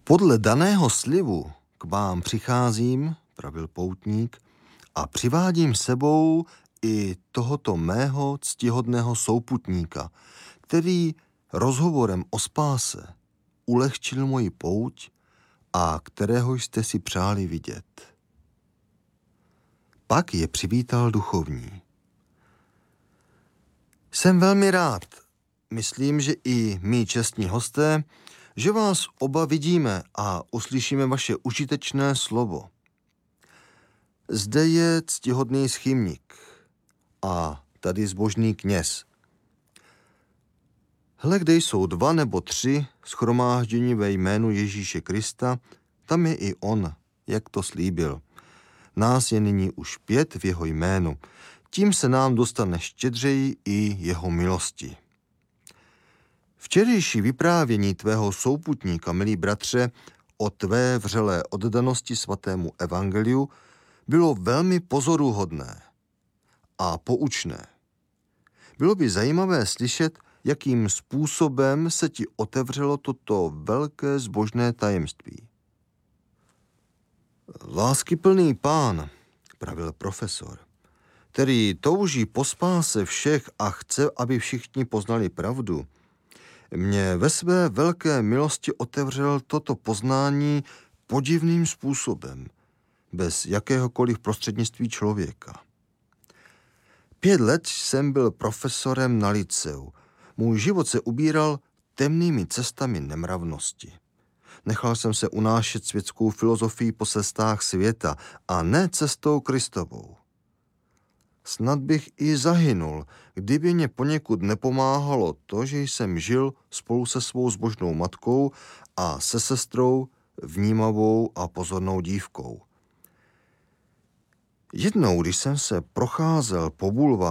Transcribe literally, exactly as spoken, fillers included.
Podle daného slibu k vám přicházím, pravil poutník, a přivádím sebou i tohoto mého ctihodného souputníka, který rozhovorem o spáse ulehčil moji pouť a kterého jste si přáli vidět. Pak je přivítal duchovní. Jsem velmi rád, myslím, že i mí čestní hosté, že vás oba vidíme a uslyšíme vaše užitečné slovo. Zde je ctihodný schymník a tady zbožný kněz. Hle, kde jsou dva nebo tři shromáždění ve jménu Ježíše Krista, tam je i on, jak to slíbil. Nás je nyní už pět v jeho jménu. Tím se nám dostane štědřeji i jeho milosti. Včerejší vyprávění tvého souputníka, milý bratře, o tvé vřelé oddanosti svatému evangeliu bylo velmi pozoruhodné a poučné. Bylo by zajímavé slyšet, jakým způsobem se ti otevřelo toto velké zbožné tajemství. Láskyplný pán, pravil profesor, který touží po spáse všech a chce, aby všichni poznali pravdu, mě ve své velké milosti otevřel toto poznání podivným způsobem, bez jakéhokoliv prostřednictví člověka. Pět let jsem byl profesorem na lyceu. Můj život se ubíral temnými cestami nemravnosti. Nechal jsem se unášet světskou filozofií po cestách světa a ne cestou Kristovou. Snad bych i zahynul, kdyby mě poněkud nepomáhalo to, že jsem žil spolu se svou zbožnou matkou a se sestrou, vnímavou a pozornou dívkou. Jednou, když jsem se procházel po bulváru,